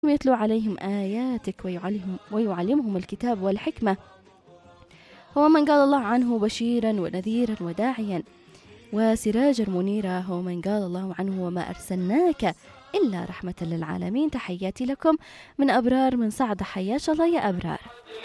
يتلو عليهم آياتك ويعلمهم الكتاب والحكمة. هو من قال الله عنه بشيرا ونذيرا وداعيا وسراجا منيرا. هو من قال الله عنه وما أرسلناك إلا رحمة للعالمين. تحياتي لكم من أبرار من صعد. حياك الله يا أبرار.